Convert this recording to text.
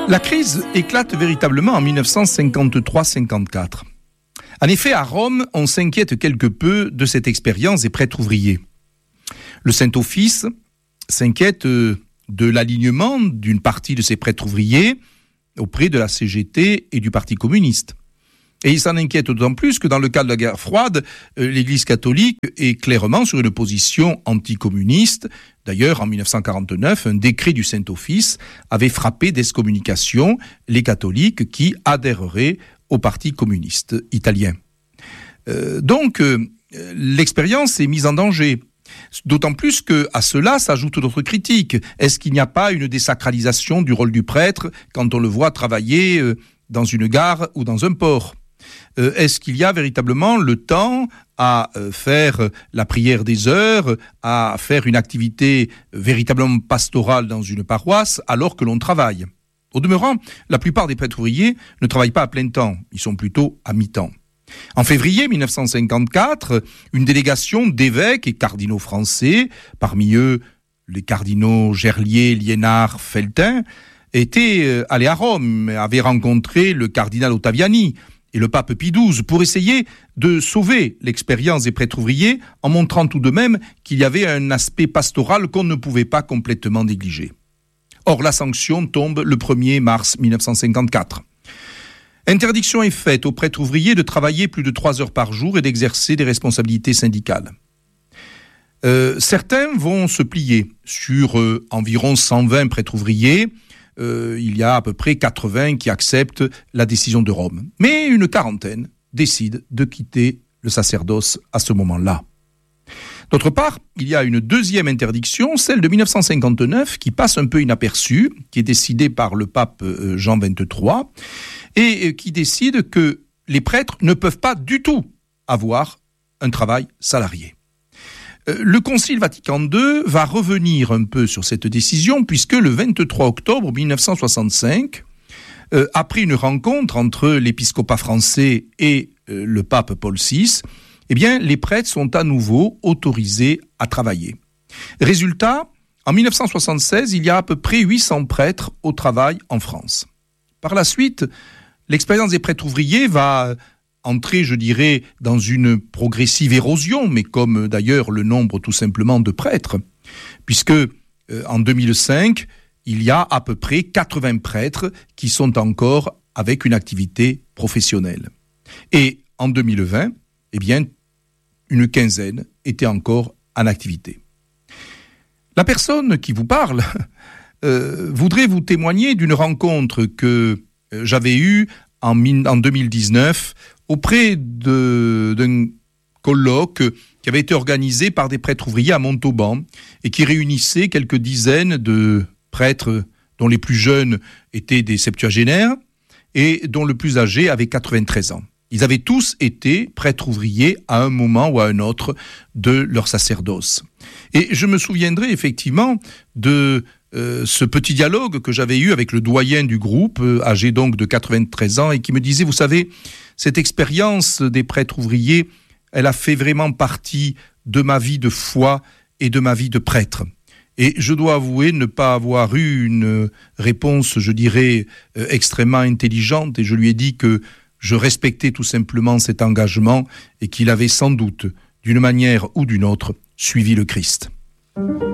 La crise éclate véritablement en 1953-54. En effet, à Rome, on s'inquiète quelque peu de cette expérience des prêtres ouvriers. Le Saint-Office s'inquiète de l'alignement d'une partie de ces prêtres ouvriers auprès de la CGT et du Parti communiste. Et il s'en inquiète d'autant plus que dans le cadre de la guerre froide, l'Église catholique est clairement sur une position anticommuniste. D'ailleurs, en 1949, un décret du Saint-Office avait frappé d'excommunication les catholiques qui adhéreraient au Parti communiste italien. Donc, l'expérience est mise en danger. D'autant plus qu'à cela s'ajoutent d'autres critiques. Est-ce qu'il n'y a pas une désacralisation du rôle du prêtre quand on le voit travailler dans une gare ou dans un port ? Est-ce qu'il y a véritablement le temps à faire la prière des heures, à faire une activité véritablement pastorale dans une paroisse alors que l'on travaille ? Au demeurant, la plupart des prêtres ouvriers ne travaillent pas à plein temps, ils sont plutôt à mi-temps. En février 1954, une délégation d'évêques et cardinaux français, parmi eux les cardinaux Gerlier, Liénard, Feltin, étaient allés à Rome, avaient rencontré le cardinal Ottaviani et le pape Pie XII pour essayer de sauver l'expérience des prêtres ouvriers en montrant tout de même qu'il y avait un aspect pastoral qu'on ne pouvait pas complètement négliger. Or, la sanction tombe le 1er mars 1954. Interdiction est faite aux prêtres ouvriers de travailler plus de 3 heures par jour et d'exercer des responsabilités syndicales. Certains vont se plier sur environ 120 prêtres ouvriers. Il y a à peu près 80 qui acceptent la décision de Rome. Mais une quarantaine décident de quitter le sacerdoce à ce moment-là. D'autre part, il y a une deuxième interdiction, celle de 1959, qui passe un peu inaperçue, qui est décidée par le pape Jean XXIII, et qui décide que les prêtres ne peuvent pas du tout avoir un travail salarié. Le Concile Vatican II va revenir un peu sur cette décision, puisque le 23 octobre 1965, après une rencontre entre l'épiscopat français et le pape Paul VI, eh bien, les prêtres sont à nouveau autorisés à travailler. Résultat, en 1976, il y a à peu près 800 prêtres au travail en France. Par la suite, l'expérience des prêtres ouvriers va entrer, je dirais, dans une progressive érosion, mais comme d'ailleurs le nombre tout simplement de prêtres, puisque en 2005, il y a à peu près 80 prêtres qui sont encore avec une activité professionnelle. Et en 2020, eh bien, une quinzaine étaient encore en activité. La personne qui vous parle voudrait vous témoigner d'une rencontre que j'avais eue en 2019 auprès d'un colloque qui avait été organisé par des prêtres ouvriers à Montauban et qui réunissait quelques dizaines de prêtres dont les plus jeunes étaient des septuagénaires et dont le plus âgé avait 93 ans. Ils avaient tous été prêtres ouvriers à un moment ou à un autre de leur sacerdoce. Et je me souviendrai effectivement de ce petit dialogue que j'avais eu avec le doyen du groupe, âgé donc de 93 ans, et qui me disait, vous savez, cette expérience des prêtres ouvriers, elle a fait vraiment partie de ma vie de foi et de ma vie de prêtre. Et je dois avouer ne pas avoir eu une réponse, je dirais, extrêmement intelligente, et je lui ai dit que je respectais tout simplement cet engagement et qu'il avait sans doute, d'une manière ou d'une autre, suivi le Christ.